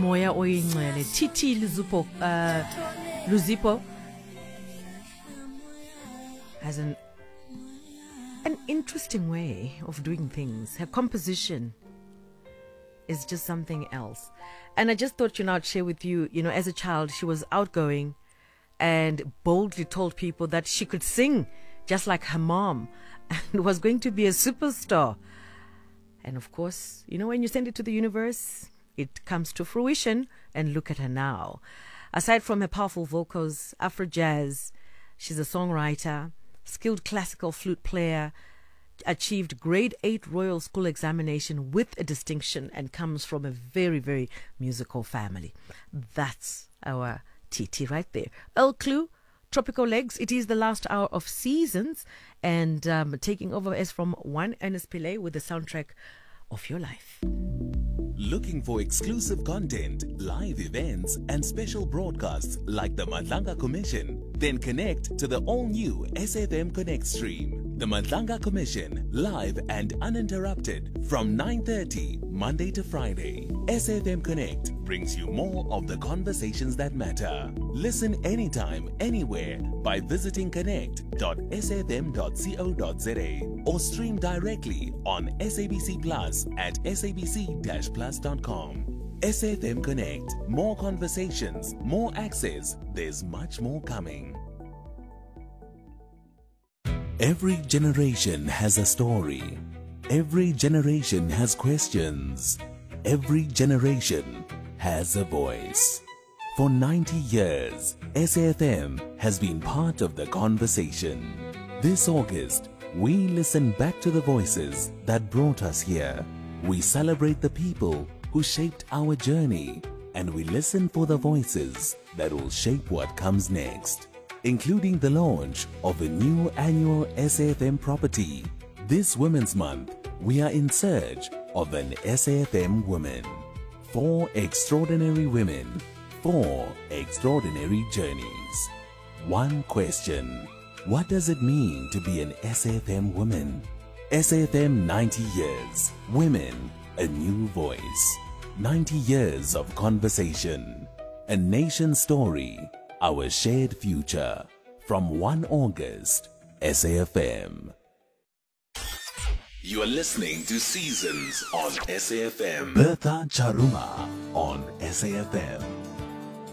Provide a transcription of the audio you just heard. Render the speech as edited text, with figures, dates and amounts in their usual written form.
Moya Oyingcwele, Titi Luzipo has an interesting way of doing things. Her composition is just something else. And I just thought, I'd share with you, as a child, she was outgoing and boldly told people that she could sing just like her mom and was going to be a superstar. And of course, when you send it to the universe, it comes to fruition, and look at her now. Aside from her powerful vocals, Afro jazz, she's a songwriter, skilled classical flute player, achieved grade 8 Royal School examination with a distinction, and comes from a very, very musical family. That's our Titi right there. El Clue, Tropical Legs. It is the last hour of Seasons, and taking over is from One Ernest Pillay with the soundtrack of your life. Looking for exclusive content, live events, and special broadcasts like the Madlanga Commission? Then connect to the all-new SFM Connect stream. The Madlanga Commission, live and uninterrupted from 9:30 Monday to Friday. SFM Connect brings you more of the conversations that matter. Listen anytime, anywhere by visiting connect.sfm.co.za or stream directly on SABC Plus at sabc-plus.com. SFM Connect. More conversations, more access. There's much more coming. Every generation has a story. Every generation has questions. Every generation has a voice. For 90 years, SAFM has been part of the conversation. This August, we listen back to the voices that brought us here. We celebrate the people who shaped our journey, and we listen for the voices that will shape what comes next, including the launch of a new annual SAFM property. This Women's Month, we are in search of an SAFM woman. 4 extraordinary women, 4 extraordinary journeys. One question: what does it mean to be an SAFM woman? SAFM 90 years. Women, a new voice. 90 years of conversation. A nation story. Our shared future. From 1 August, SAFM. You are listening to Seasons on SAFM. Bertha Charuma on SAFM.